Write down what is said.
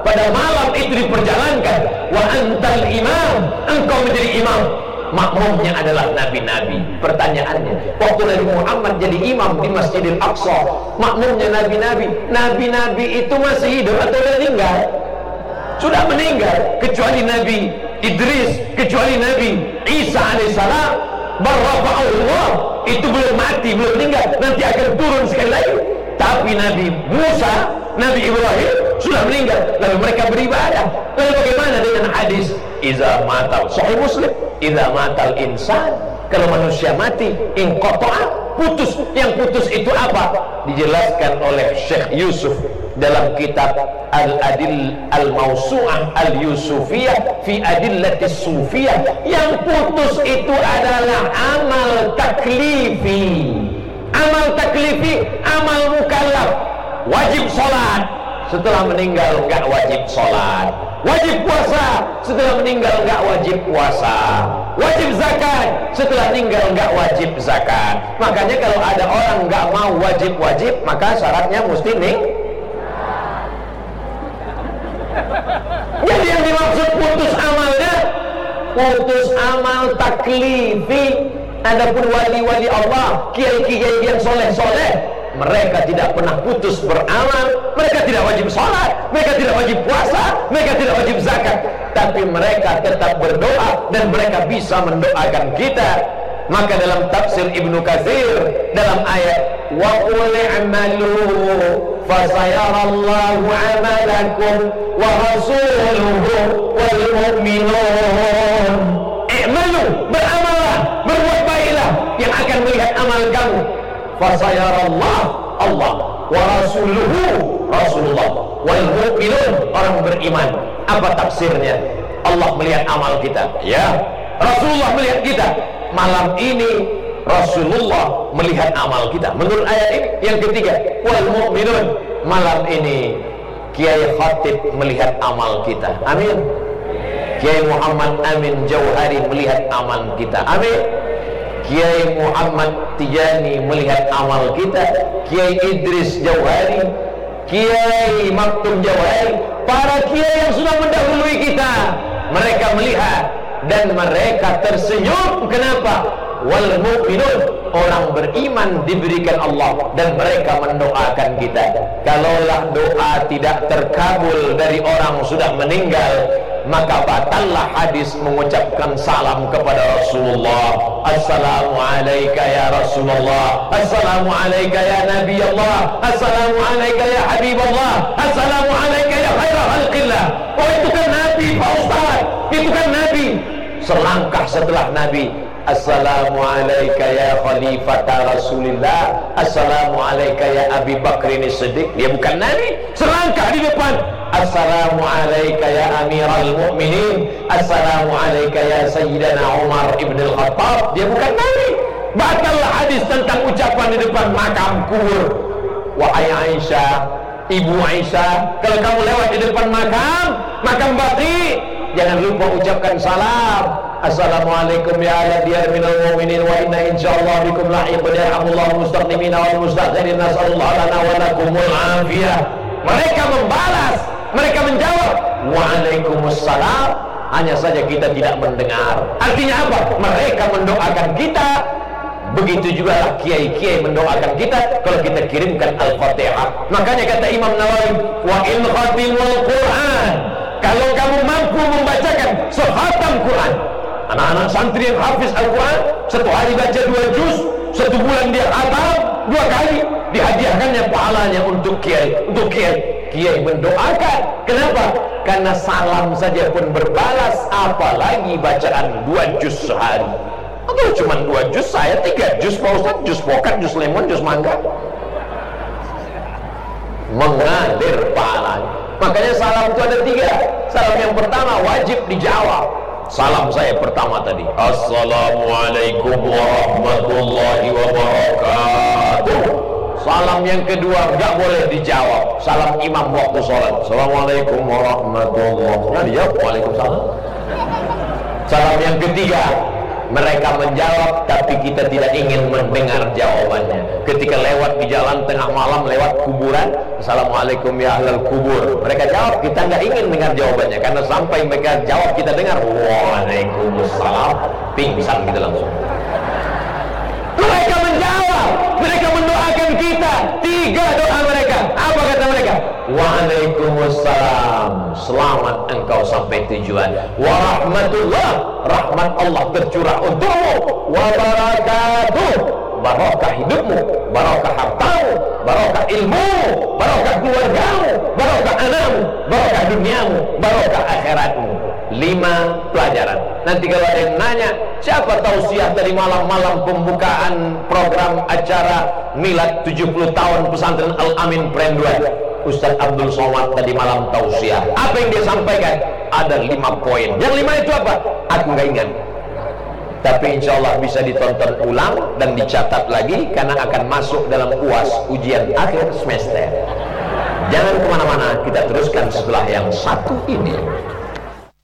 pada malam itu diperjalankan. Wa antal imam, engkau menjadi imam, makmumnya adalah nabi-nabi. Pertanyaannya, waktu Nabi Muhammad jadi imam di Masjidil Aqsa, makmumnya nabi-nabi. Nabi-nabi itu masih hidup atau sudah meninggal? Sudah meninggal, kecuali Nabi Idris, kecuali Nabi Isa alaihissalam. Barrafa'ullah, itu belum mati, belum meninggal, nanti akan turun sekali lagi. Tapi Nabi Musa, Nabi Ibrahim sudah meninggal, lalu mereka beribadah. Lalu bagaimana dengan hadis iza matal, Sahih Muslim, iza matal insan, kalau manusia mati, inqata'a, putus. Yang putus itu apa? Dijelaskan oleh Syekh Yusuf dalam kitab Al-Adil Al-Mawsu'ah Al-Yusufiyah fi Adillatis Sufiyah. Yang putus itu adalah amal taklifi. Amal taklifi, amal mukallaf. Wajib sholat, setelah meninggal enggak wajib sholat. Wajib puasa, setelah meninggal enggak wajib puasa. Wajib zakat, setelah meninggal enggak wajib zakat. Makanya kalau ada orang enggak mau wajib-wajib, maka syaratnya mesti Jadi yang dimaksud putus amalnya, putus amal taklifi. Adapun wali-wali Allah, kiai-kiai yang soleh-soleh, mereka tidak pernah putus beramal. Mereka tidak wajib sholat, mereka tidak wajib puasa, mereka tidak wajib zakat, tapi mereka tetap berdoa dan mereka bisa mendoakan kita. Maka dalam tafsir Ibnu Katsir dalam ayat wa qul i'malu fasayarallahu 'amalakum wa rasuluhu wal mu'minun. I'malu, beramallah, berbuat baiklah, yang akan melihat amal kamu. Fasayarallah, Allah, wa rasuluhu, Rasulullah, wal mu'minun, orang beriman. Apa tafsirnya? Allah melihat amal kita, ya. Rasulullah melihat kita. Malam ini Rasulullah melihat amal kita. Menurut ayat ini yang ketiga, wal mu'minun, malam ini Kiai Khatib melihat amal kita. Amin. Kiai Muhammad Amin Jauhari melihat amal kita. Amin. Kiai Muhammad Tijani melihat amal kita. Kiai Idris Jauhari, Kiai Maktum Jauhari, para kiai yang sudah mendahului kita, mereka melihat dan mereka tersenyum. Kenapa? Wal mu'minun, orang beriman diberikan Allah dan mereka mendoakan kita. Kalaulah doa tidak terkabul dari orang sudah meninggal, maka batallah hadis mengucapkan salam kepada Rasulullah. Assalamu alayka ya Rasulullah, assalamu alayka ya Nabi Allah, assalamu alayka ya Habib Allah, assalamu alayka ya khaira khalqillah. Oh, itu kan Nabi Pak Ustaz, itu kan Nabi. Selangkah setelah Nabi, assalamu alayka ya khalifata Rasulillah, assalamu alayka ya Abi Bakrin Siddiq. Dia bukan Nabi. Selangkah di depan, assalamu alayka ya Amiral Mu'minin, assalamu alayka ya Sayyidina Umar ibn al-Khattab. Dia bukan Nabi. Batallah hadis tentang ucapan di depan makam kubur. Wahai Aisyah, Ibu Aisyah, kalau kamu lewat di depan makam Baqi, jangan lupa ucapkan salam. Assalamualaikum ya ala diyar minal mu'minin wa inna insyaallah bikum lahiqun yarhamullahu mustaqdimina wal mustakhirin, nasallallahu lana wa lakumul afiyah. Mereka membalas, mereka menjawab waalaikumsalam, hanya saja kita tidak mendengar. Artinya apa? Mereka mendoakan kita. Begitu juga kiai-kiai mendoakan kita kalau kita kirimkan Al-Fatihah. Makanya kata Imam Nawawi, wa in khatimul Quran, kalau kamu mampu membacakan sehatam Quran. Anak-anak santri yang hafiz Al-Quran, satu hari baca 2 juz, 1 bulan dia khatam 2 kali, dihadiahkannya pahalanya untuk kiai. Untuk kiai mendoakan. Kenapa? Karena salam saja pun berbalas, apalagi bacaan 2 juz sehari. Atau cuma 2 juz, saya 3 juz Pak Ustaz, juz pokat, juz lemon, juz mangga. Mengalir pahalanya. Makanya salam itu ada 3. Salam yang pertama wajib dijawab. Salam saya pertama tadi, assalamualaikum warahmatullahi wabarakatuh. Salam yang kedua enggak boleh dijawab. Salam imam waktu sholat, assalamualaikum warahmatullahi wabarakatuh. Nah, dijawab waalaikumsalam. Salam yang ketiga, Mereka menjawab, tapi kita tidak ingin mendengar jawabannya. Ketika lewat di jalan tengah malam, lewat kuburan, Assalamualaikum ya ahlal kubur. Mereka jawab, kita nggak ingin dengar jawabannya. Karena sampai mereka jawab, kita dengar, Waalaikumsalam, pingsan gitu langsung. Mereka menjawab, mereka mendoakan kita. 3 doa mereka. Apa kata mereka? Waalaikumsalam, selamat engkau sampai tujuan. Warahmatullah, rahmat Allah tercurah untukmu. Wabarakatuh, barakah hidupmu, barakah hartamu, barakah ilmu, barakah keluargamu, barakah anakmu, barakah duniamu, barakah akhiratmu. 5 pelajaran. Nanti kalau ada yang nanya, siapa tausiah dari malam-malam pembukaan program acara milad 70 tahun pesantren Al-Amin Prenduan, Ustaz Abdul Somad tadi malam tausiah. Apa yang dia sampaikan? Ada 5 poin. Yang 5 itu apa? Aku nggak ingat. Tapi insya Allah bisa ditonton ulang dan dicatat lagi, karena akan masuk dalam UAS, ujian akhir semester. Jangan kemana-mana, kita teruskan setelah yang satu ini.